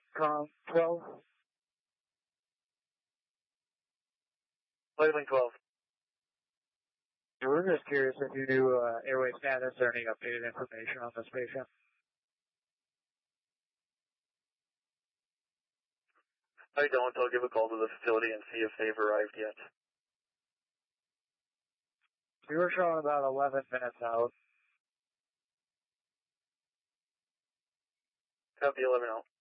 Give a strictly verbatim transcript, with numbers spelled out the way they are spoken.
com twelve. Flightlink twelve. We're just curious if you knew uh, airway status or any updated information on this patient. I don't. I'll give a call to the facility and see if they've arrived yet. We were showing about eleven minutes out. Copy eleven out.